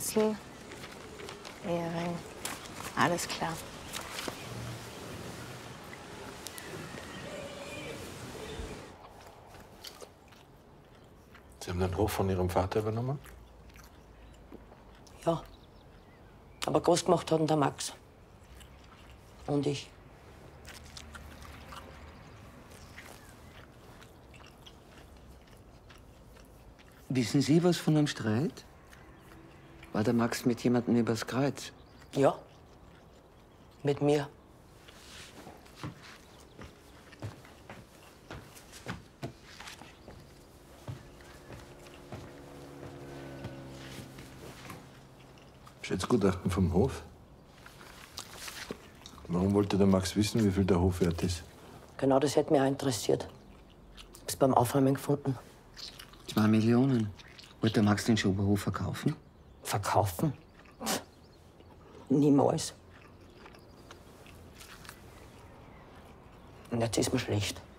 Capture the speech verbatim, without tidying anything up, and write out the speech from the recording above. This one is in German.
Schlüssel, Ehering, alles klar. Sie haben den Hof von Ihrem Vater übernommen? Ja. Aber groß gemacht hat ihn der Max. Und ich. Wissen Sie was von einem Streit? War der Max mit jemandem übers Kreuz? Ja. Mit mir. Schätzgutachten vom Hof? Warum wollte der Max wissen, wie viel der Hof wert ist? Genau das hätte mich auch interessiert. Hab's beim Aufräumen gefunden. Zwei Millionen. Wollte der Max den Schoberhof verkaufen? Verkaufen? Pff, niemals. Und jetzt ist mir schlecht.